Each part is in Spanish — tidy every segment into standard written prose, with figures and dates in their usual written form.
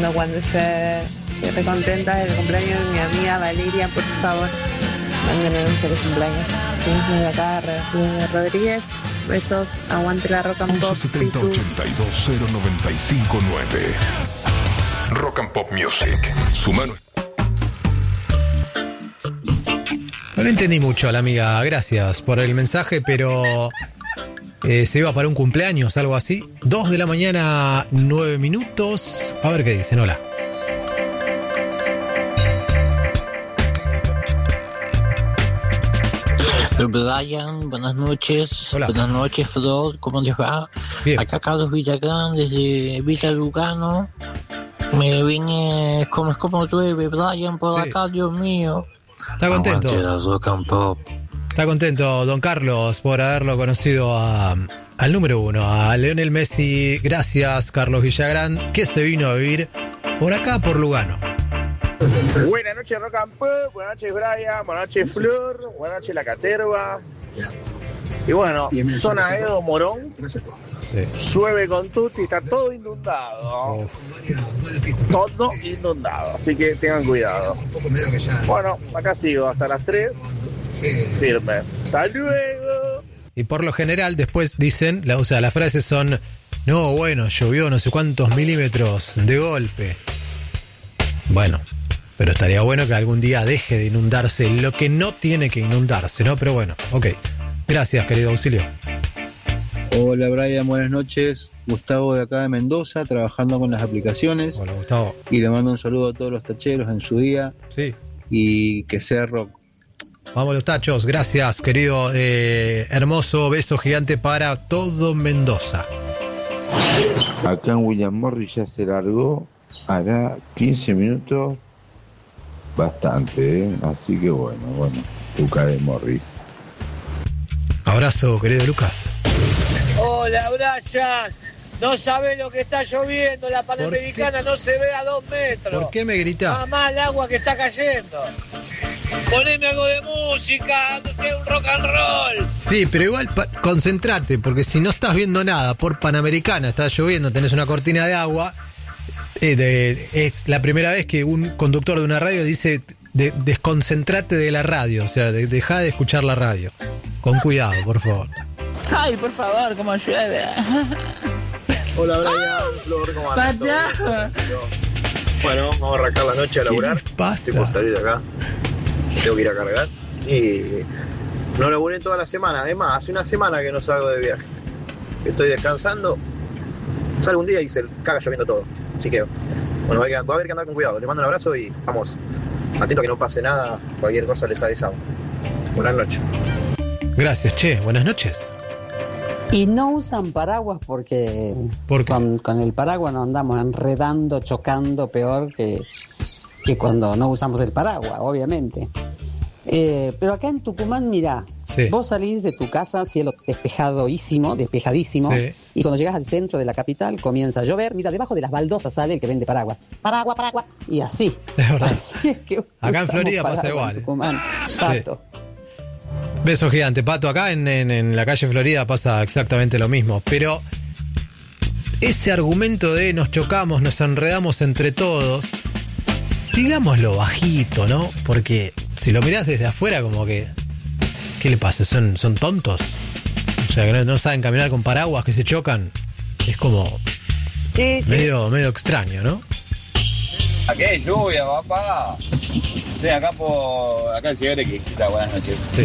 escuchando cuando llueve. Estoy re contenta del cumpleaños de mi amiga Valeria, por favor. Mándenle un feliz cumpleaños. Sí, de acá, Rodríguez. Besos, aguante la Rock and Pop. 1170 82 0959. Rock and Pop Music. Su mano. No le entendí mucho a la amiga, gracias por el mensaje, pero se iba para un cumpleaños, algo así. 2 de la mañana, 9 minutos. A ver qué dicen, hola. Brian, buenas noches. Hola. Buenas noches, Flor, ¿cómo les va? Bien. Acá Carlos Villagrán, desde Villa Lugano. Me vine, como llueve, Brian, por Sí. acá, Dios mío. Está contento. Aguante la Rock and Pop. Está contento don Carlos por haberlo conocido al número 1, a Lionel Messi. Gracias, Carlos Villagrán, que se vino a vivir por acá, por Lugano. Buenas noches, Rock and Pop. Buenas noches, Brian. Buenas noches, Flor. Buenas noches, La Caterva. Y bueno, zona Edo Morón. Sí. Llueve con tutti, está todo inundado. Todo inundado. Así que tengan cuidado. Bueno, acá sigo hasta las 3. Firme. ¡Hasta luego! Y por lo general después dicen, las frases son, no, bueno, llovió no sé cuántos milímetros de golpe. Bueno, pero estaría bueno que algún día deje de inundarse lo que no tiene que inundarse, ¿no? Pero bueno, ok. Gracias, querido Auxilio. Hola Brian, buenas noches. Gustavo de acá de Mendoza, trabajando con las aplicaciones. Hola, Gustavo. Y le mando un saludo a todos los tacheros en su día. Sí. Y que sea rock. Vamos los tachos, gracias, querido. Hermoso beso gigante para todo Mendoza. Acá en William Morris ya se largó, hará 15 minutos, bastante, ¿eh? Así que bueno, Lucas de Morris. Abrazo, querido Lucas. Hola, Brian. No sabés lo que está lloviendo, la Panamericana no se ve a 2 metros. ¿Por qué me gritás? Mamá, el agua que está cayendo. Poneme algo de música, un rock and roll. Sí, pero igual concentrate, porque si no estás viendo nada por Panamericana, está lloviendo, tenés una cortina de agua, es la primera vez que un conductor de una radio dice desconcentrate de la radio, o sea, dejá de escuchar la radio. Con cuidado, por favor. Ay, por favor, cómo llueve. Hola, Brian. Flor, ¿cómo andas? Bueno, vamos a arrancar la noche a laburar. ¿Qué les pasa? Estoy por salir de acá. Tengo que ir a cargar. Y no laburé toda la semana. Además, hace una semana que no salgo de viaje. Estoy descansando. Salgo un día y se caga lloviendo todo. Así que, bueno, va a haber que andar con cuidado. Les mando un abrazo y vamos. Atento a que no pase nada. Cualquier cosa les avisamos. Buenas noches. Gracias, che. Buenas noches. Y no usan paraguas porque ¿Por qué? Con el paraguas nos andamos enredando, chocando peor que cuando no usamos el paraguas, obviamente. Pero acá en Tucumán, mirá, Sí. vos salís de tu casa, cielo despejadísimo, Sí. y cuando llegás al centro de la capital comienza a llover, mira, debajo de las baldosas sale el que vende paraguas. Paraguas, y así. Es verdad. Así es que Acá en usamos Florida pasa paraguas igual. en Tucumán. Pato. Beso gigante, Pato. Acá en la calle Florida pasa exactamente lo mismo. Pero ese argumento de nos chocamos, nos enredamos entre todos, digámoslo bajito, ¿no? Porque si lo mirás desde afuera, como que, ¿qué le pasa? ¿Son tontos? O sea, que no saben caminar con paraguas, que se chocan. Es como medio extraño, ¿no? Aquí hay lluvia, papá. Estoy acá el señor X. Buenas noches. Sí.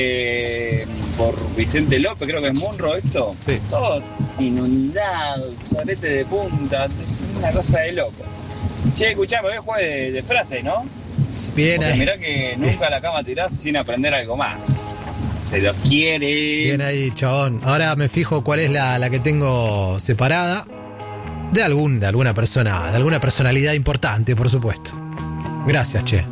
Por Vicente López, creo que es Munro esto. Sí. Todo inundado, salete de punta, una cosa de loco. Che, escuchame, hoy es jueves de frase, ¿no? Bien Porque ahí. mirá que nunca la cama tirás sin aprender algo más. Se los quiere. Bien ahí, chabón. Ahora me fijo cuál es la que tengo separada. De alguna persona, de alguna personalidad importante, por supuesto. Gracias, che.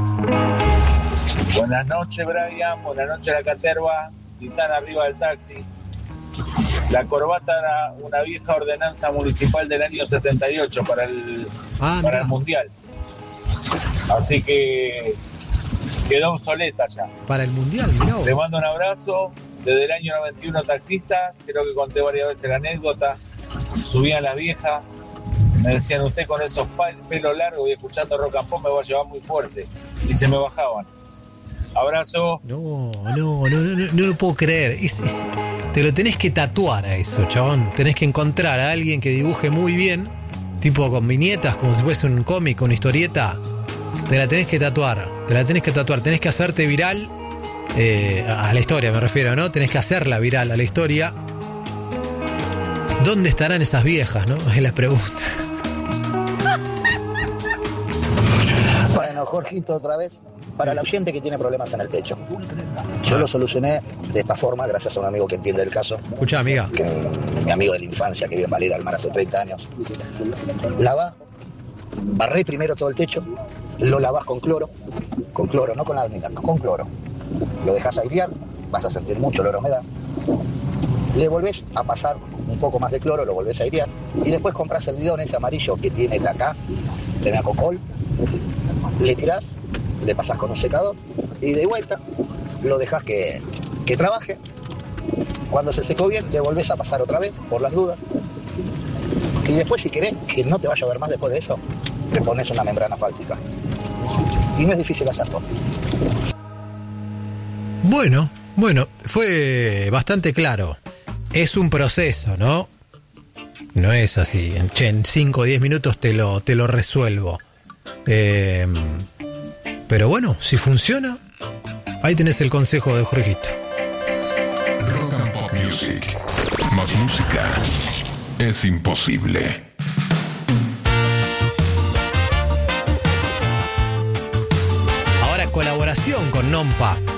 Buenas noches, Brian. Buenas noches, La Caterva. Titán arriba del taxi. La corbata era una vieja ordenanza municipal del año 78 para el Mundial. Así que quedó obsoleta ya. Para el Mundial, mirá vos. Le mando un abrazo. Desde el año 91 taxista. Creo que conté varias veces la anécdota. Subían las viejas Me decían, usted con esos pelos largos y escuchando rock and pop me va a llevar muy fuerte. Y se me bajaban. Abrazo. No lo puedo creer. Te lo tenés que tatuar a eso, chabón. Tenés que encontrar a alguien que dibuje muy bien, tipo con viñetas, como si fuese un cómic, una historieta. Te la tenés que tatuar. Tenés que hacerte viral. A la historia me refiero, ¿no? Tenés que hacerla viral a la historia. ¿Dónde estarán esas viejas, no? Es la pregunta. Bueno, Jorgito, otra vez. Para el oyente que tiene problemas en el techo. Yo lo solucioné de esta forma, gracias a un amigo que entiende el caso. Escucha, amiga. Mi amigo de la infancia, que vive en Valera del Mar hace 30 años. Barré primero todo el techo, lo lavás con cloro, no con la almíbar, con cloro. Lo dejas airear, vas a sentir mucho olor a humedad. Le volvés a pasar un poco más de cloro, lo volvés a airear. Y después compras el bidón ese amarillo que tiene acá, tiene alcohol, le tirás, le pasás con un secador y de vuelta lo dejás que trabaje. Cuando se secó bien, le volvés a pasar otra vez, por las dudas. Y después, si querés que no te vaya a ver más después de eso, le pones una membrana fáltica. Y no es difícil hacerlo. Bueno, fue bastante claro. Es un proceso, ¿no? No es así. En 5 o 10 minutos te lo resuelvo. Pero bueno, si funciona, ahí tenés el consejo de Jorgito. Rock and Pop Music. Más música es imposible. Ahora colaboración con Nompa.